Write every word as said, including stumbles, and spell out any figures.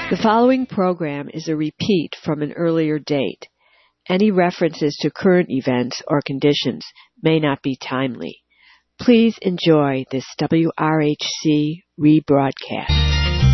The following program is a repeat from an earlier date. Any references to current events or conditions may not be timely. Please enjoy this W R H C rebroadcast.